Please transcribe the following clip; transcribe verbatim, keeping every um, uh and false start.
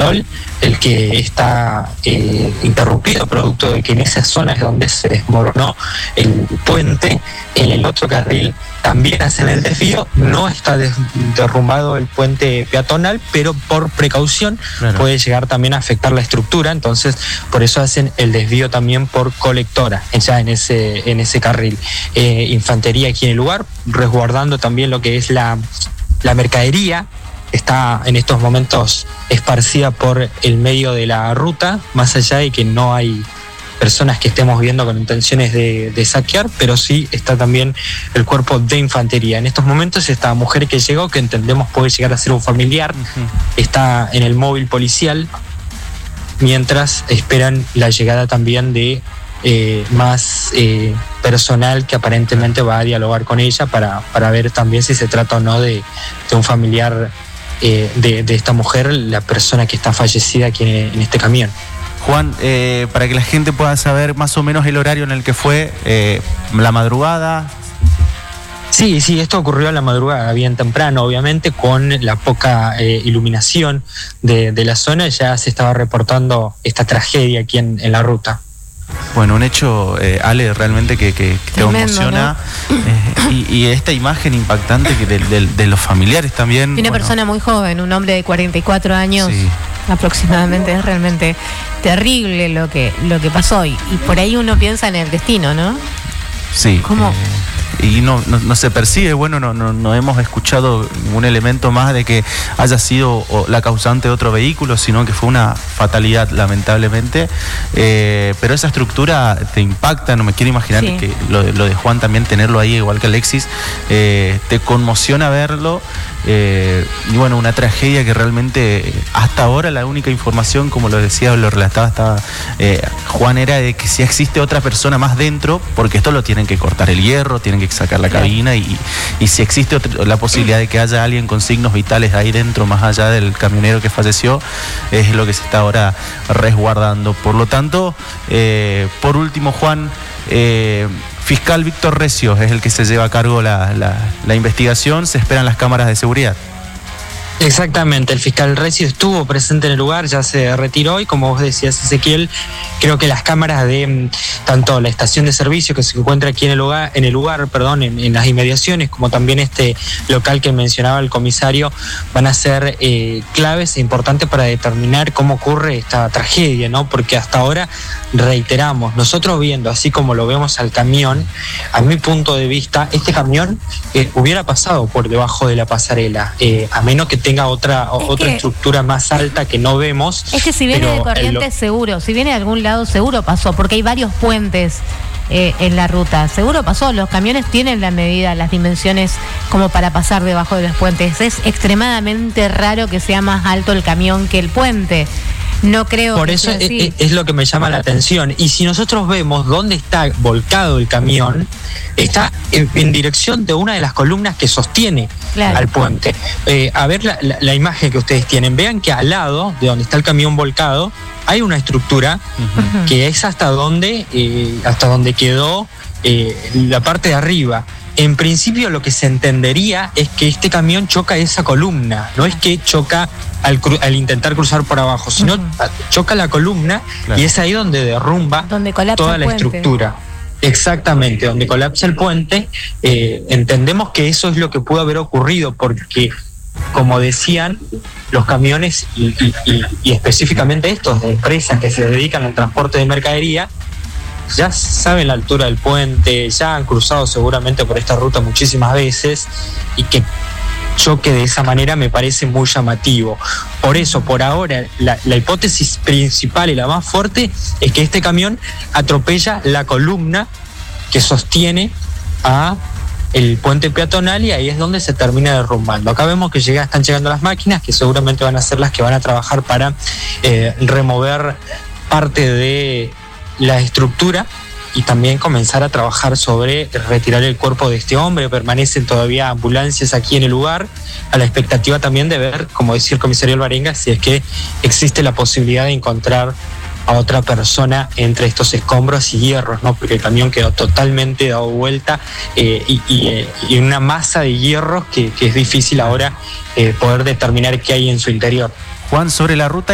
peatonal, el que está eh, interrumpido producto de que en esas zonas donde se desmoronó el puente, en el otro carril también hacen el desvío. No está des- derrumbado el puente peatonal, pero por precaución claro. puede llegar también a afectar la estructura, entonces por eso hacen el desvío también por colectora, ya en ese, en ese carril. Eh, infantería aquí en el lugar, resguardando también lo que es la, la mercadería, está en estos momentos esparcida por el medio de la ruta, más allá de que no hay personas que estemos viendo con intenciones de, de saquear, pero sí está también el cuerpo de infantería. En estos momentos esta mujer que llegó, que entendemos puede llegar a ser un familiar, uh-huh. está en el móvil policial, mientras esperan la llegada también de eh, más eh, personal que aparentemente va a dialogar con ella para, para ver también si se trata o no de, de un familiar eh, de, de esta mujer, la persona que está fallecida aquí en, en este camión. Juan, eh, para que la gente pueda saber más o menos el horario en el que fue, eh, la madrugada. Sí, sí, esto ocurrió a la madrugada, bien temprano, obviamente, con la poca eh, iluminación de, de la zona, ya se estaba reportando esta tragedia aquí en, en la ruta. Bueno, un hecho, eh, Ale, realmente que, que, que te emociona, ¿no? eh, y, y esta imagen impactante que de, de, de los familiares también. Y una bueno. persona muy joven, un hombre de cuarenta y cuatro años sí. aproximadamente, es realmente terrible lo que, lo que pasó, y, y por ahí uno piensa en el destino, ¿no? Sí. ¿Cómo? Eh, y no, no, no se percibe, bueno, no, no, no hemos escuchado ningún elemento más de que haya sido la causante de otro vehículo, sino que fue una fatalidad, lamentablemente. Eh, pero esa estructura te impacta, no me quiero imaginar sí. que lo, lo de Juan también, tenerlo ahí, igual que Alexis, eh, te conmociona verlo. Eh, y bueno, una tragedia que realmente hasta ahora la única información, como lo decía, lo relataba estaba, eh, Juan, era de que si existe otra persona más dentro, porque esto lo tienen que cortar el hierro, tienen que sacar la cabina, y, y si existe otra, la posibilidad de que haya alguien con signos vitales ahí dentro, más allá del camionero que falleció, es lo que se está ahora resguardando. Por lo tanto, eh, por último, Juan, eh, fiscal Víctor Recio es el que se lleva a cargo la, la, la investigación. Se esperan las cámaras de seguridad. Exactamente, el fiscal Recio estuvo presente en el lugar, ya se retiró, y como vos decías, Ezequiel, creo que las cámaras de tanto la estación de servicio que se encuentra aquí en el lugar, en el lugar, perdón, en, en las inmediaciones, como también este local que mencionaba el comisario, van a ser eh, claves e importantes para determinar cómo ocurre esta tragedia, ¿no? Porque hasta ahora, reiteramos, nosotros viendo, así como lo vemos al camión, a mi punto de vista, este camión eh, hubiera pasado por debajo de la pasarela, eh, a menos que tenga otra, es otra que, estructura más alta que no vemos. Es que si viene de Corrientes, el... seguro, si viene de algún lado, seguro pasó, porque hay varios puentes eh, en la ruta, seguro pasó. Los camiones tienen la medida, las dimensiones como para pasar debajo de los puentes. Es extremadamente raro que sea más alto el camión que el puente. No creo. Por eso es, es lo que me llama la atención. Y si nosotros vemos dónde está volcado el camión, está en, en dirección de una de las columnas que sostiene claro. al puente. Eh, a ver la, la, la imagen que ustedes tienen. Vean que al lado de donde está el camión volcado hay una estructura uh-huh. que es hasta donde, eh, hasta donde quedó eh, la parte de arriba. En principio lo que se entendería es que este camión choca esa columna, no es que choca al, cru- al intentar cruzar por abajo, sino uh-huh. choca la columna claro. y es ahí donde derrumba donde toda la estructura. Exactamente, donde colapsa el puente. Eh, entendemos que eso es lo que pudo haber ocurrido, porque como decían, los camiones y, y, y, y específicamente estos de empresas que se dedican al transporte de mercadería ya saben la altura del puente, ya han cruzado seguramente por esta ruta muchísimas veces, y que choque de esa manera me parece muy llamativo. Por eso, por ahora, la, la hipótesis principal y la más fuerte es que este camión atropella la columna que sostiene a el puente peatonal, y ahí es donde se termina derrumbando. Acá vemos que llega, están llegando las máquinas, que seguramente van a ser las que van a trabajar para eh, remover parte de la estructura y también comenzar a trabajar sobre retirar el cuerpo de este hombre. Permanecen todavía ambulancias aquí en el lugar, a la expectativa también de ver, como decía el comisario Alvarenga, si es que existe la posibilidad de encontrar a otra persona entre estos escombros y hierros, ¿no? Porque el camión quedó totalmente dado vuelta eh, y, y, eh, y una masa de hierros que, que es difícil ahora eh, poder determinar qué hay en su interior. Juan, sobre la ruta